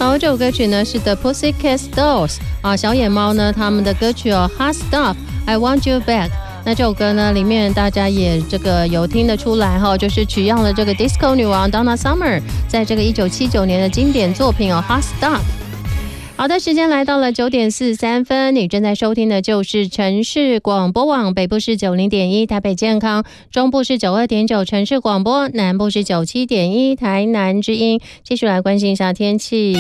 好，这首歌曲呢是 The Pussycat Dolls 小野猫呢他们的歌曲Hot Stuff I Want You Back。那这首歌呢，里面大家也这个有听得出来就是取样了这个 Disco 女王 Donna Summer 在这个1979年的经典作品Hot Stuff。好的，时间来到了9点43分，你正在收听的就是城市广播网，北部是 90.1 台北健康，中部是 92.9 城市广播，南部是 97.1 台南之音。继续来关心一下天气。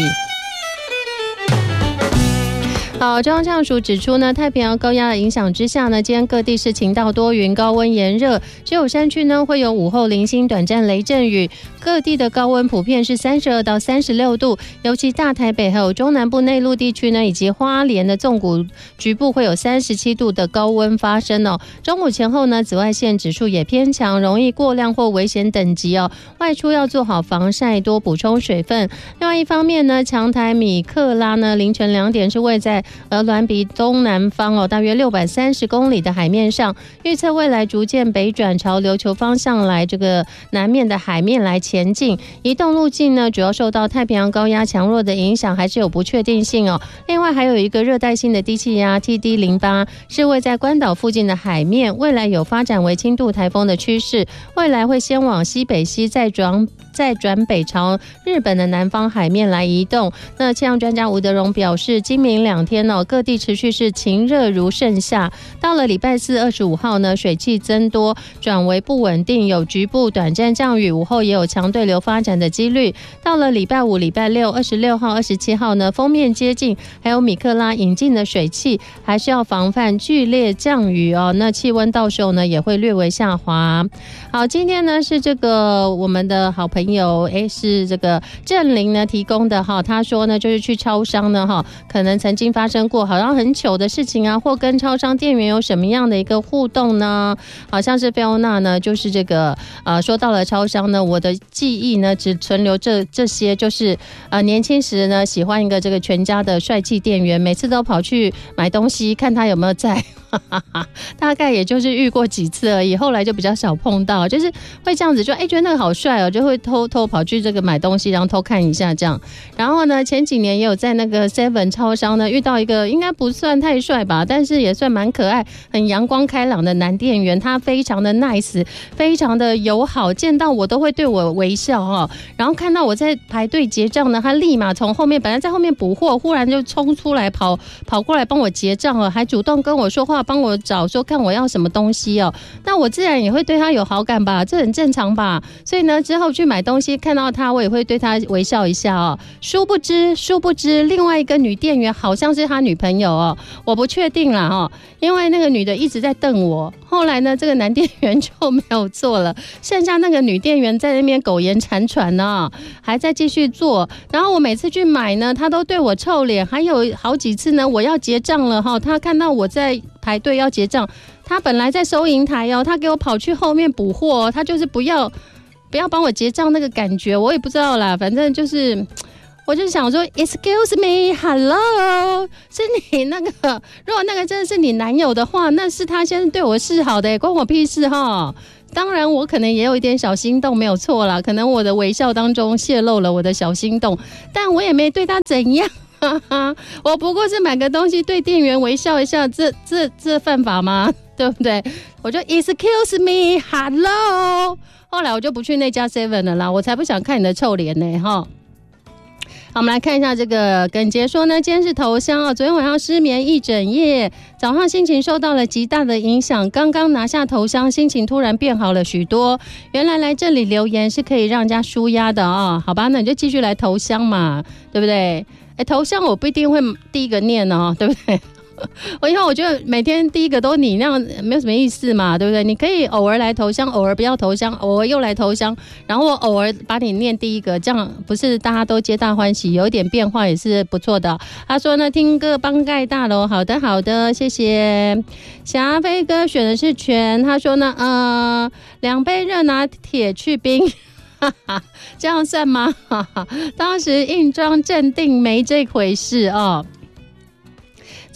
好，中央气象署指出呢，太平洋高压的影响之下呢，今天各地是晴到多云，高温炎热，只有山区呢会有午后零星短暂雷阵雨。各地的高温普遍是32到36度，尤其大台北还有中南部内陆地区呢，以及花莲的纵谷局部会有37度的高温发生中午前后呢，紫外线指数也偏强，容易过量或危险等级外出要做好防晒，多补充水分。另外一方面呢，强台米克拉呢，凌晨2点是位在鹅銮鼻东南方大约630公里的海面上，预测未来逐渐北转朝琉球方向来这个南面的海面来前进，移动路径呢主要受到太平洋高压强弱的影响，还是有不确定性另外还有一个热带性的低气压 TD08 是位在关岛附近的海面，未来有发展为轻度台风的趋势，未来会先往西北西再转北朝日本的南方海面来移动。那气象专家吴德荣表示，今明2天各地持续是晴热如盛夏，到了礼拜四25号呢，水汽增多转为不稳定，有局部短暂降雨，午后也有强对流发展的几率。到了礼拜五、礼拜六26号、27号呢，锋面接近，还有米克拉引进的水汽，还是要防范剧烈降雨那气温到时候呢也会略微下滑。好，今天呢是这个我们的好朋友是这个郑玲呢提供的他说呢就是去超商呢可能曾经发生过好像很糗的事情啊，或跟超商店员有什么样的一个互动呢？好像是菲欧娜呢就是这个说到了超商呢，我的记忆呢只存留这些，就是年轻时呢喜欢一个这个全家的帅气店员，每次都跑去买东西看他有没有在大概也就是遇过几次而已，后来就比较少碰到，就是会这样子就觉得那个好帅就会偷偷跑去这个买东西，然后偷看一下这样。然后呢前几年也有在那个 Seven 超商呢遇到一个应该不算太帅吧，但是也算蛮可爱很阳光开朗的男店员，他非常的 nice， 非常的友好，见到我都会对我微笑然后看到我在排队结账呢，他立马从后面本来在后面补货，忽然就冲出来跑过来帮我结账还主动跟我说话，帮我找说看我要什么东西那我自然也会对他有好感吧，这很正常吧。所以呢之后去买东西看到他，我也会对他微笑一下殊不知另外一个女店员好像是他女朋友我不确定啦因为那个女的一直在瞪我，后来呢这个男店员就没有做了，剩下那个女店员在那边苟延残喘还在继续做。然后我每次去买呢，他都对我臭脸，还有好几次呢我要结账了他看到我在排队要结账，他本来在收银台他给我跑去后面补货他就是不要帮我结账那个感觉，我也不知道啦，反正就是我就想说 excuse me hello 是你那个，如果那个真的是你男友的话，那是他先对我示好的关我屁事当然我可能也有一点小心动没有错啦，可能我的微笑当中泄露了我的小心动，但我也没对他怎样我不过是买个东西对店员微笑一下，这犯法吗？对不对？我就 excuse me hello， 后来我就不去那家 Seven 了啦，我才不想看你的臭脸呢好，我们来看一下这个耿杰说呢，今天是头香昨天晚上失眠一整夜，早上心情受到了极大的影响，刚刚拿下头香，心情突然变好了许多。原来来这里留言是可以让人家抒压的好吧，那你就继续来投香嘛，对不对？头香我不一定会第一个念对不对？我以后我觉得每天第一个都你那样没有什么意思嘛，对不对？你可以偶尔来投香，偶尔不要投香，偶尔又来投香，然后我偶尔把你念第一个，这样不是大家都皆大欢喜，有一点变化也是不错的。他说呢，听歌帮盖大楼，好的，谢谢。霞飞哥选的是全，他说呢2杯热拿铁去冰这样算吗？当时硬装镇定没这回事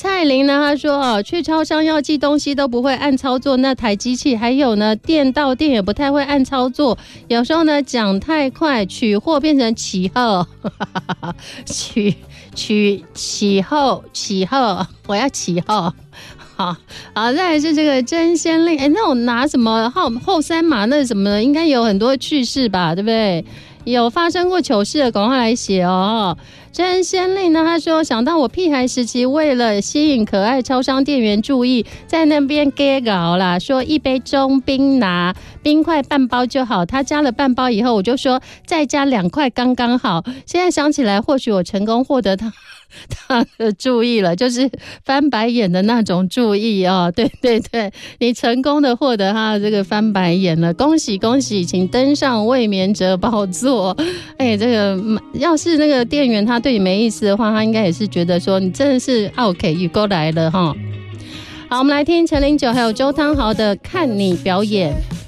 蔡玲呢，她说去超商要寄东西都不会按操作那台机器，还有呢，店到店也不太会按操作，有时候呢讲太快，取货变成起后，起后，我要起后。好，再来是这个真仙令，那种拿什么后三码那什么的，应该有很多趣事吧，对不对？有发生过糗事的，赶快来写哦。真仙令呢，他说想到我屁孩时期，为了吸引可爱超商店员注意，在那边给搞啦，说一杯中冰拿冰块半包就好。他加了半包以后，我就说再加2块刚刚好。现在想起来，或许我成功获得他的注意了，就是翻白眼的那种注意哦。对对对，你成功的获得他的这个翻白眼了，恭喜恭喜，请登上卫冕者宝座。这个要是那个店员他对你没意思的话，他应该也是觉得说你真的是 OK 雨过来了哈。好，我们来听陈零九还有周汤豪的《看你表演》。